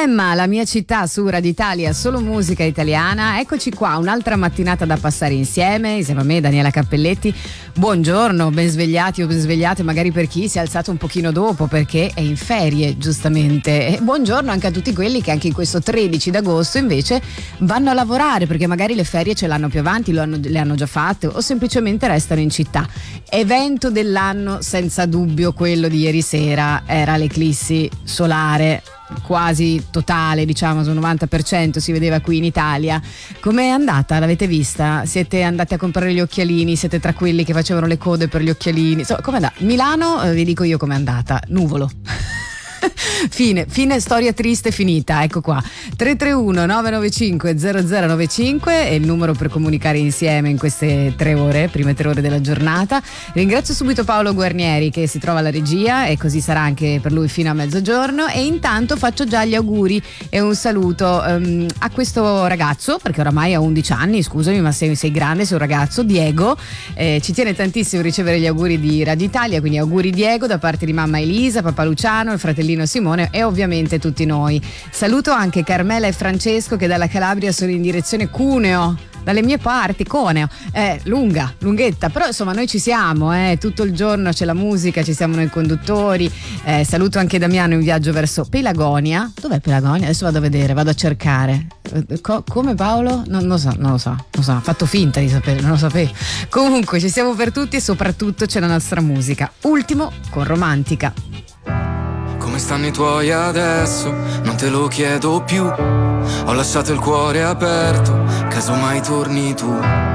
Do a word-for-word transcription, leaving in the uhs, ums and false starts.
Emma, la mia città su Radio Italia, solo musica italiana. Eccoci qua, un'altra mattinata da passare insieme, insieme a me, Daniela Cappelletti. Buongiorno, ben svegliati o ben svegliate, magari per chi si è alzato un pochino dopo perché è in ferie, giustamente. E buongiorno anche a tutti quelli che anche in questo tredici d'agosto invece vanno a lavorare, perché magari le ferie ce l'hanno più avanti, lo hanno, le hanno già fatte o semplicemente restano in città. Evento dell'anno senza dubbio quello di ieri sera era l'eclissi solare quasi totale, diciamo sul novanta per cento si vedeva qui in Italia. Com'è andata? L'avete vista? Siete andati a comprare gli occhialini? Siete tra quelli che facevano le code per gli occhialini? So, com'è andata? Milano, eh, vi dico io com'è andata. Nuvolo. Fine, fine, storia triste finita, ecco qua. tre tre uno nove nove cinque zero zero nove cinque è il numero per comunicare insieme in queste tre ore, prime tre ore della giornata. Ringrazio subito Paolo Guarnieri che si trova alla regia e così sarà anche per lui fino a mezzogiorno, e intanto faccio già gli auguri e un saluto um, a questo ragazzo, perché oramai ha undici anni, scusami ma sei, sei grande, sei un ragazzo, Diego, eh, ci tiene tantissimo a ricevere gli auguri di Radio Italia, quindi auguri Diego da parte di mamma Elisa, papà Luciano, il fratellino Simone e ovviamente tutti noi. Saluto anche Carmela e Francesco che dalla Calabria sono in direzione Cuneo, dalle mie parti, Coneo, è lunga, lunghetta, però insomma noi ci siamo, eh, tutto il giorno c'è la musica, ci siamo noi conduttori. Eh, saluto anche Damiano in viaggio verso Pelagonia. Dov'è Pelagonia? Adesso vado a vedere, vado a cercare. Co- come Paolo? Non, non lo so, non lo so, non lo so, ha fatto finta di sapere, non lo sapevo. Comunque ci siamo per tutti e soprattutto c'è la nostra musica. Ultimo con Romantica. Come stanno i tuoi adesso? Non te lo chiedo più. Ho lasciato il cuore aperto, casomai torni tu.